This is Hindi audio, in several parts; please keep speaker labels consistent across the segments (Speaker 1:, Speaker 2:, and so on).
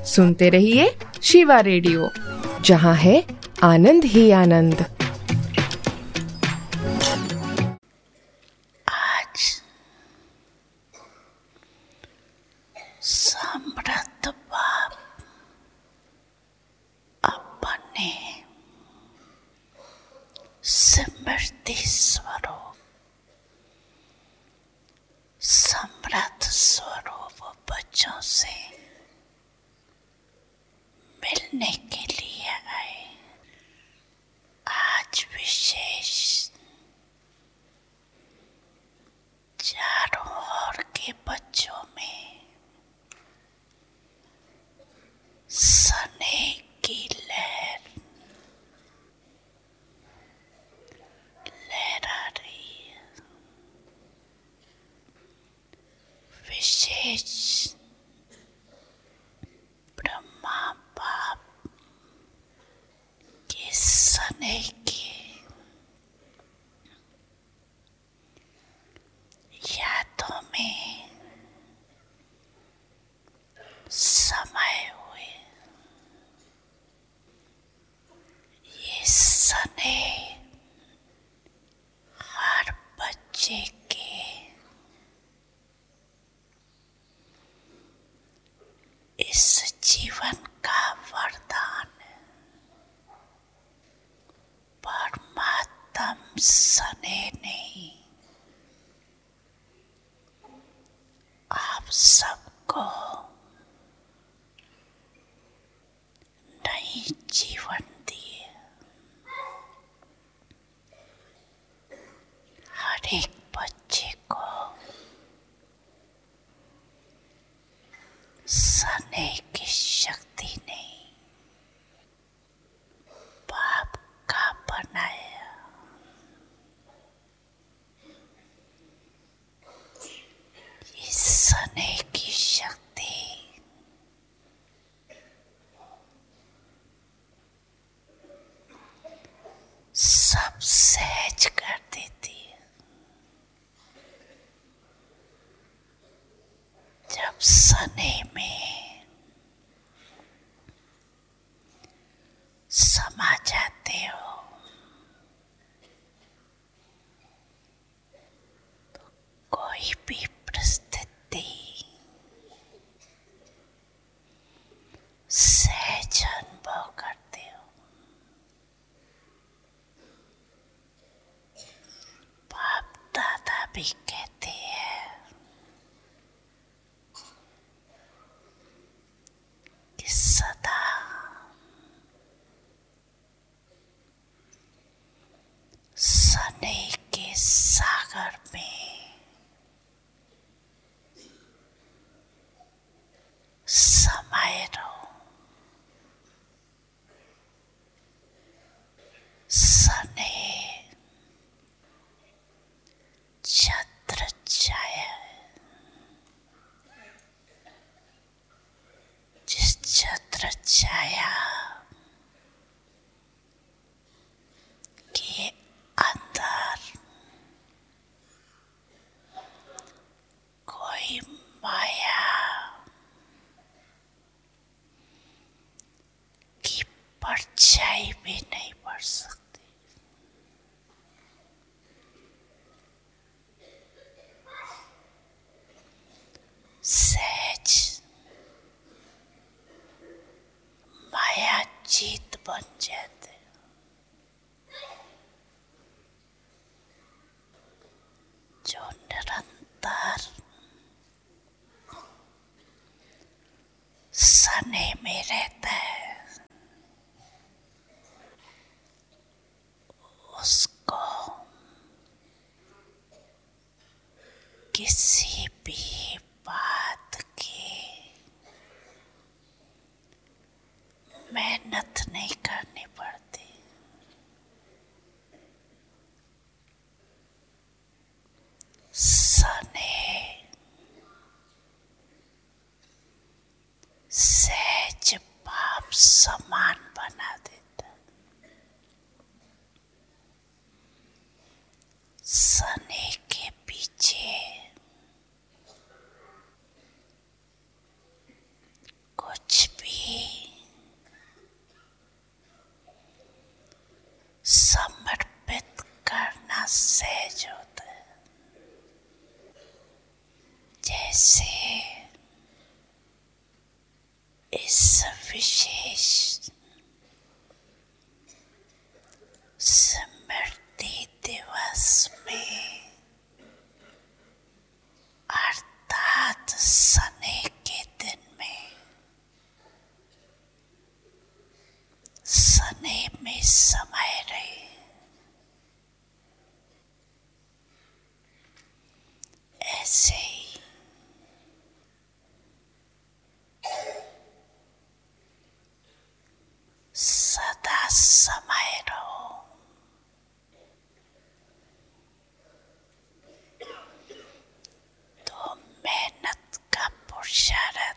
Speaker 1: सुनते रहिए शिवा रेडियो, जहाँ है आनंद ही आनंद।
Speaker 2: आज समृद्ध बाप अपने स्मृति स्वरूप समृद्ध स्वरूप बच्चों से मिलने के लिए आए। आज विशेष चारों ओर के बच्चों में स्नेह की लहर लहरा रही है। विशेष ब्रह्मा बाप के स्नेह की यादों में समाये हुए ये स्नेह हर बच्चे के इस जीवन का वरदान है। परमात्मा स्नेह नहीं, आप सबको नई जीवन दिए। हर एक बच्चे को स्नेह की शक्ति नहीं, बाप का बनाया ये स्नेह की शक्ति सब सहज कर देती है। जब स्नेह में समा जाते हो तो कोई भी परिस्थिति सहज अनुभव करते हो। बाप दादा भी कहते हैं कि सदा स्नेह के सागर में समाये रहो। स्नेह छत्र छाया है। जिस छत्र छाया के अंदर कोई माया की परछाई भी नहीं पड़ सकती। सहज माया जीत बन जाते। जो निरंतर स्नेह में रहता है उसको किसी भी बात की मेहनत नहीं करनी पड़ती। स्नेह सहज बाप समान बना देता। स्नेह के पीछे कुछ भी समय रहे। ऐसे ही सदा समय रहो। तो मेहनत का पुरुषार्थ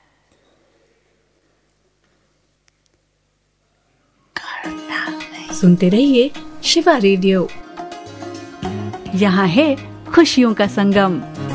Speaker 2: करना नहीं।
Speaker 3: सुनते रहिए शिवा रेडियो। यहाँ है खुशियों का संगम।